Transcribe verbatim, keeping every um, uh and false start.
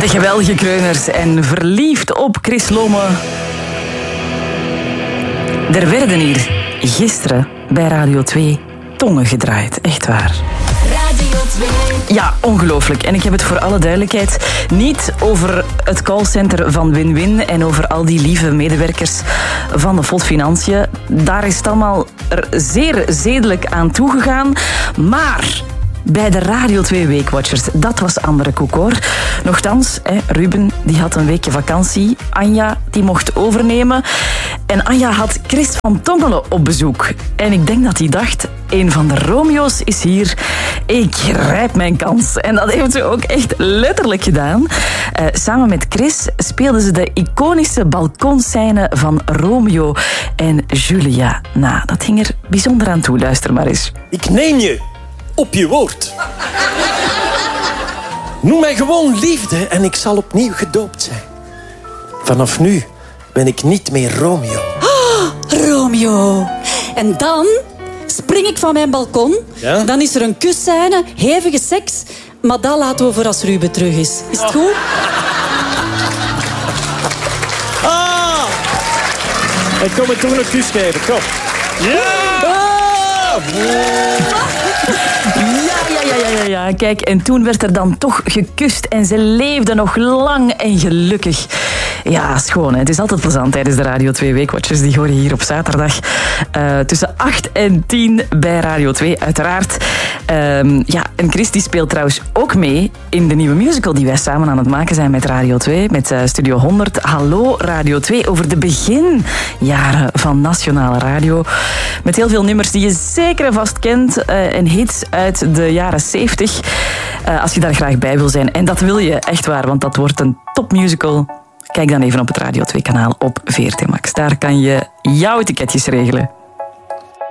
De geweldige Kreuners en verliefd op Chris Lomme. Er werden hier gisteren bij Radio twee tongen gedraaid. Echt waar. Radio twee. Ja, ongelooflijk. En ik heb het voor alle duidelijkheid niet over het callcenter van Win-Win en over al die lieve medewerkers van de Volt Financiën. Daar is het allemaal er zeer zedelijk aan toegegaan. Maar bij de Radio twee Weekwatchers, dat was andere koek hoor. Nochtans, hè, Ruben die had een weekje vakantie. Anja die mocht overnemen. En Anja had Chris van Tongelen op bezoek. En ik denk dat hij dacht, een van de Romeo's is hier. Ik grijp mijn kans. En dat heeft ze ook echt letterlijk gedaan. Uh, samen met Chris speelden ze de iconische balkonscène van Romeo en Julia. Nou, dat ging er bijzonder aan toe. Luister maar eens. Ik neem je op je woord. Noem mij gewoon liefde en ik zal opnieuw gedoopt zijn. Vanaf nu ben ik niet meer Romeo. Oh, Romeo. En dan spring ik van mijn balkon. Ja? Dan is er een kusscène, hevige seks. Maar dat laten we voor als Ruben terug is. Is het goed? Ah! Ik kom me toch een kus geven, kom. Ja! Ah! Ja, ja, ja, ja, ja. Kijk, en toen werd er dan toch gekust en ze leefden nog lang en gelukkig. Ja, schoon. Hè? Het is altijd plezant tijdens de Radio twee Weekwatchers. Die hoor je hier op zaterdag uh, tussen acht en tien bij Radio twee, uiteraard. Um, ja, en Chris die speelt trouwens ook mee in de nieuwe musical die wij samen aan het maken zijn met Radio twee, met uh, Studio honderd. Hallo Radio twee, over de beginjaren van Nationale Radio. Met heel veel nummers die je zeker en vast kent uh, en hits uit de jaren zeventig. Uh, als je daar graag bij wil zijn. En dat wil je, echt waar, want dat wordt een topmusical. Kijk dan even op het Radio twee kanaal op V R T Max. Daar kan je jouw ticketjes regelen.